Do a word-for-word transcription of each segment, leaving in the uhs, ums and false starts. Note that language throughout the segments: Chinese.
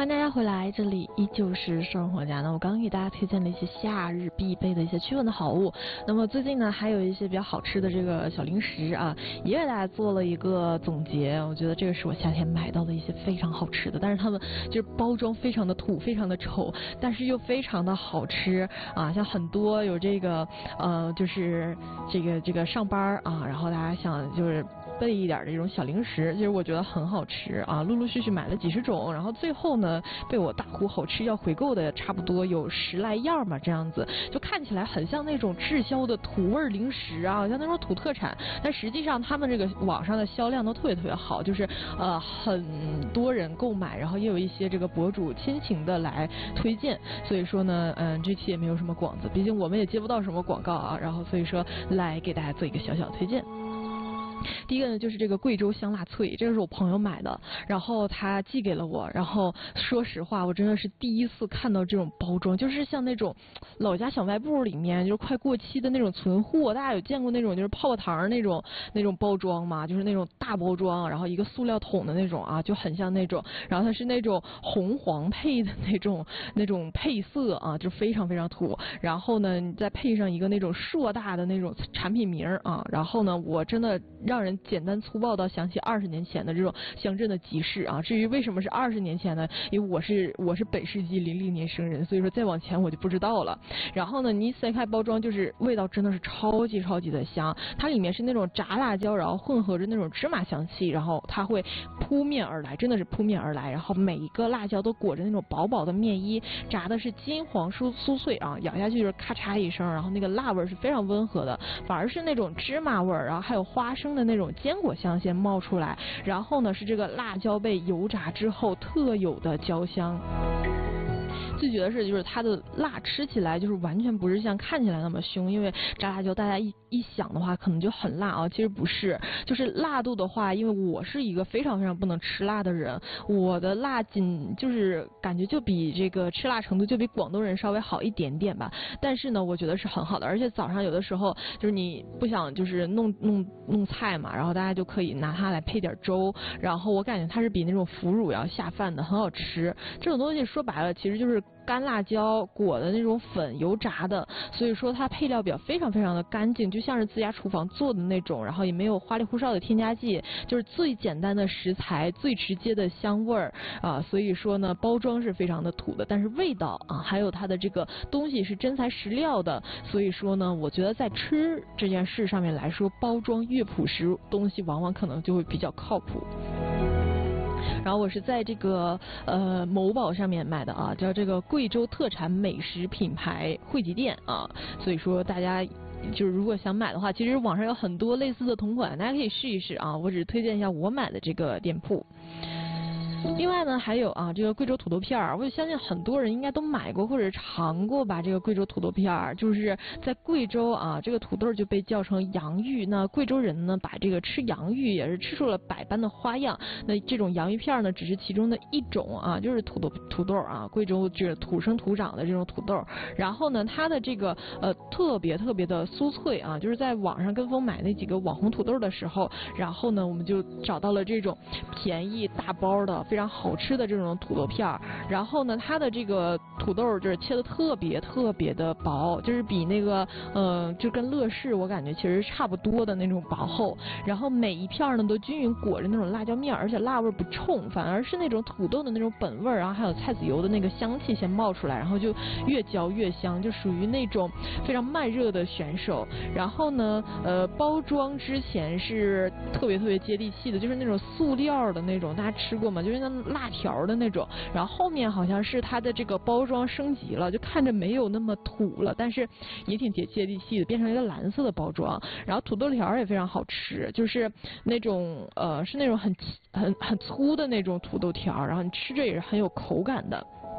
欢迎大家回来，这里依旧是生活家。那我刚刚给大家推荐了一些夏日必备的一些驱蚊的好物。那么最近呢，还有一些比较好吃的这个小零食啊，也给大家做了一个总结。我觉得这个是我夏天买到的一些非常好吃的，但是他们就是包装非常的土，非常的丑，但是又非常的好吃啊。像很多有这个呃，就是这个这个上班啊，然后大家想就是备一点的这种小零食，其实我觉得很好吃啊，陆陆续续买了几十种，然后最后呢被我大呼好吃要回购的差不多有十来样嘛，这样子就看起来很像那种滞销的土味零食啊，像那种土特产，但实际上他们这个网上的销量都特别特别好，就是呃很多人购买，然后也有一些这个博主亲情的来推荐，所以说呢嗯这期也没有什么广子，毕竟我们也接不到什么广告啊，然后所以说来给大家做一个小小推荐。第一个呢就是这个贵州香辣脆，这个是我朋友买的，然后他寄给了我，然后说实话我真的是第一次看到这种包装，就是像那种老家小卖部里面就是快过期的那种存货，大家有见过那种就是泡泡糖那种那种包装吗？就是那种大包装，然后一个塑料桶的那种啊，就很像那种，然后它是那种红黄配的那种那种配色啊，就非常非常土，然后呢你再配上一个那种硕大的那种产品名啊，然后呢我真的让人简单粗暴到想起二十年前的这种乡镇的集市啊。至于为什么是二十年前呢？因为我是我是本世纪零零年生人，所以说再往前我就不知道了。然后呢，你一撕开包装，就是味道真的是超级超级的香。它里面是那种炸辣椒，然后混合着那种芝麻香气，然后它会扑面而来，真的是扑面而来。然后每一个辣椒都裹着那种薄薄的面衣，炸的是金黄酥酥脆啊，咬下去就是咔嚓一声，然后那个辣味是非常温和的，反而是那种芝麻味，然后还有花生的那种坚果香先冒出来，然后呢是这个辣椒被油炸之后特有的焦香。最觉得是就是它的辣吃起来就是完全不是像看起来那么凶，因为炸辣椒大家一一想的话可能就很辣啊，其实不是，就是辣度的话，因为我是一个非常非常不能吃辣的人，我的辣仅就是感觉就比这个吃辣程度就比广东人稍微好一点点吧，但是呢我觉得是很好的，而且早上有的时候就是你不想就是弄弄弄菜嘛，然后大家就可以拿它来配点粥，然后我感觉它是比那种腐乳要下饭的，很好吃。这种东西说白了其实就是干辣椒裹的那种粉油炸的，所以说它配料表非常非常的干净，就像是自家厨房做的那种，然后也没有花里胡哨的添加剂，就是最简单的食材，最直接的香味儿啊，所以说呢包装是非常的土的，但是味道啊还有它的这个东西是真材实料的，所以说呢我觉得在吃这件事上面来说，包装越朴实，东西往往可能就会比较靠谱。然后我是在这个呃某宝上面买的啊，叫这个贵州特产美食品牌汇集店啊，所以说大家就是如果想买的话，其实网上有很多类似的同款，大家可以试一试啊，我只是推荐一下我买的这个店铺。另外呢还有啊这个贵州土豆片儿，我相信很多人应该都买过或者尝过吧，这个贵州土豆片儿就是在贵州啊，这个土豆就被叫成洋芋，那贵州人呢把这个吃洋芋也是吃出了百般的花样，那这种洋芋片呢只是其中的一种啊，就是土豆土豆啊，贵州这个土生土长的这种土豆，然后呢它的这个呃特别特别的酥脆啊，就是在网上跟风买那几个网红土豆的时候，然后呢我们就找到了这种便宜大包的非常好吃的这种土豆片儿，然后呢它的这个土豆就是切的特别特别的薄，就是比那个呃就跟乐事我感觉其实差不多的那种薄厚，然后每一片呢都均匀裹着那种辣椒面，而且辣味不冲，反而是那种土豆的那种本味儿，然后还有菜籽油的那个香气先冒出来，然后就越嚼越香，就属于那种非常慢热的选手。然后呢呃包装之前是特别特别接地气的，就是那种塑料的那种，大家吃过吗？就是那辣条的那种，然后后面好像是它的这个包装升级了，就看着没有那么土了，但是也挺接接地气的，变成一个蓝色的包装。然后土豆条也非常好吃，就是那种呃是那种很很很粗的那种土豆条，然后你吃着也是很有口感的。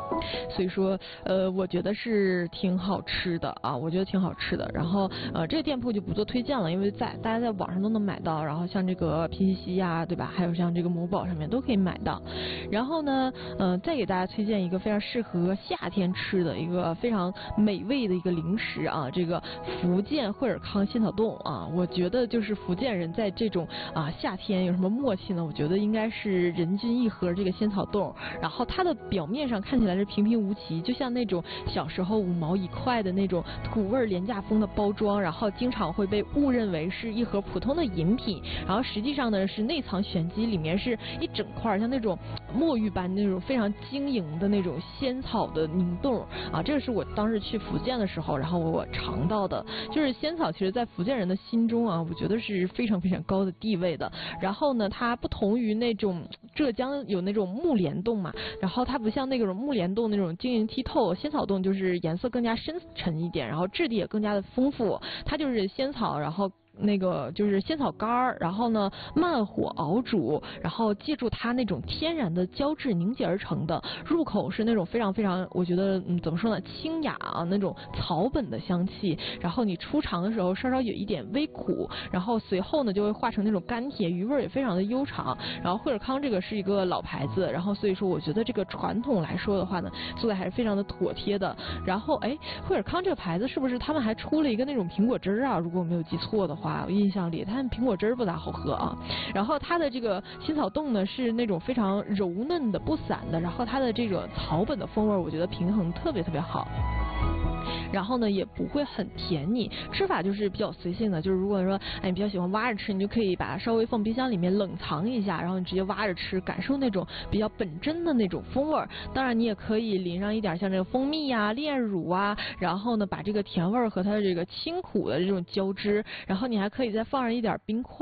所以说，呃，我觉得是挺好吃的啊，我觉得挺好吃的。然后，呃，这个店铺就不做推荐了，因为在大家在网上都能买到。然后像这个拼夕夕呀，对吧？还有像这个某宝上面都可以买到。然后呢，呃，再给大家推荐一个非常适合夏天吃的一个非常美味的一个零食啊，这个福建惠尔康仙草冻啊，我觉得就是福建人在这种啊夏天有什么默契呢？我觉得应该是人均一盒这个仙草冻，然后它的表面上看起来是平平无奇，就像那种小时候五毛一块的那种土味廉价风的包装，然后经常会被误认为是一盒普通的饮品，然后实际上呢是内藏玄机，里面是一整块像那种墨玉般那种非常晶莹的那种仙草的凝冻啊，这个是我当时去福建的时候，然后我尝到的，就是仙草其实在福建人的心中啊，我觉得是非常非常高的地位的。然后呢，它不同于那种浙江有那种木莲冻嘛，然后它不像那种木莲冻那种晶莹剔透，仙草冻就是颜色更加深沉一点，然后质地也更加的丰富，它就是仙草，然后那个就是仙草干儿，然后呢慢火熬煮，然后借助它那种天然的胶质凝结而成的，入口是那种非常非常，我觉得嗯怎么说呢，清雅啊那种草本的香气，然后你出尝的时候稍稍有一点微苦，然后随后呢就会化成那种甘甜，余味也非常的悠长。然后惠尔康这个是一个老牌子，然后所以说我觉得这个传统来说的话呢，做的还是非常的妥帖的。然后哎，惠尔康这个牌子是不是他们还出了一个那种苹果汁儿啊？如果我没有记错的话。我印象里，它苹果汁儿不大好喝啊。然后它的这个仙草冻呢是那种非常柔嫩的、不散的，然后它的这个草本的风味，我觉得平衡特别特别好。然后呢也不会很甜腻，吃法就是比较随性的，就是如果说哎你比较喜欢挖着吃，你就可以把它稍微放冰箱里面冷藏一下，然后你直接挖着吃，感受那种比较本真的那种风味。当然你也可以淋上一点像这个蜂蜜呀、炼乳啊，然后呢把这个甜味和它的这个清苦的这种交织，然后你还可以再放上一点冰块。